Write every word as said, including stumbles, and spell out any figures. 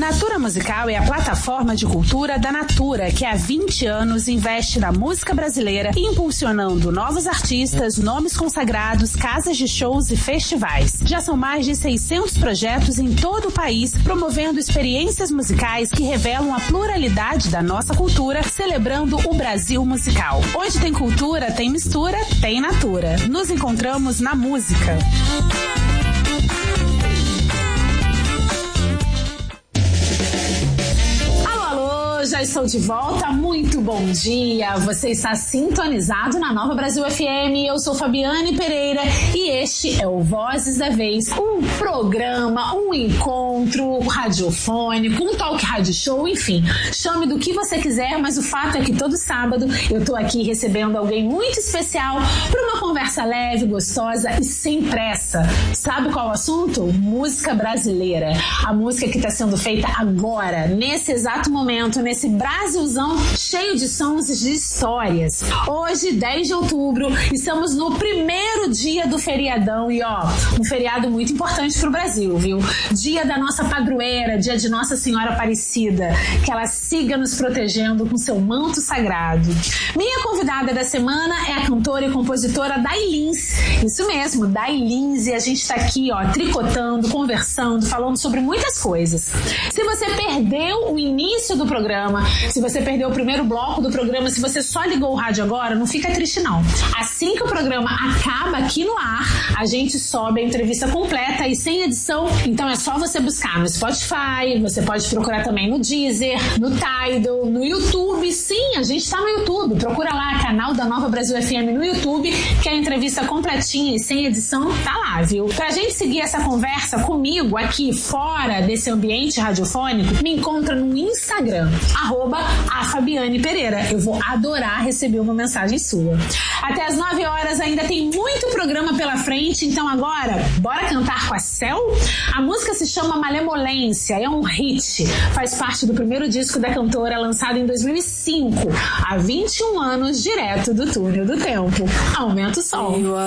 Natura Musical é a plataforma de cultura da Natura, que há vinte anos investe na música brasileira, impulsionando novos artistas, nomes consagrados, casas de shows e festivais. Já são mais de seiscentos projetos em todo o país, promovendo experiências musicais que revelam a pluralidade da nossa cultura, celebrando o Brasil musical. Onde tem cultura, tem mistura, tem Natura. Nos encontramos na música. Já estou de volta, muito bom dia, você está sintonizado na Nova Brasil F M, eu sou Fabiane Pereira e este é o Vozes da Vez, um programa, um encontro radiofônico, um talk radio show, enfim, chame do que você quiser, mas o fato é que todo sábado eu tô aqui recebendo alguém muito especial para uma conversa leve, gostosa e sem pressa. Sabe qual é o assunto? Música brasileira, a música que está sendo feita agora, nesse exato momento, nesse Esse Brasilzão cheio de sons e de histórias. Hoje, dez de outubro, estamos no primeiro dia do feriadão e ó, um feriado muito importante pro Brasil, viu? Dia da nossa padroeira, dia de Nossa Senhora Aparecida, que ela siga nos protegendo com seu manto sagrado. Minha convidada da semana é a cantora e compositora Day Lins. Isso mesmo, Day Lins, e a gente tá aqui, ó, tricotando, conversando, falando sobre muitas coisas. Se você perdeu o início do programa, se você perdeu o primeiro bloco do programa, se você só ligou o rádio agora, não fica triste não. Assim que o programa acaba aqui no ar, a gente sobe a entrevista completa e sem edição, então é só você buscar no Spotify, você pode procurar também no Deezer, no Tidal, no YouTube. Sim, a gente tá no YouTube, procura lá, canal da Nova Brasil F M no YouTube, que a entrevista completinha e sem edição tá lá, viu? Pra gente seguir essa conversa comigo aqui fora desse ambiente radiofônico, me encontra no Instagram, arroba a Fabiane Pereira. Eu vou adorar receber uma mensagem sua. Até as nove horas ainda tem muito programa pela frente, então agora, bora cantar com a Cel? A música se chama Malemolência, é um hit, faz parte do primeiro disco da cantora, lançado em dois mil e cinco, há vinte e um anos, direto do túnel do tempo. Aumenta o som.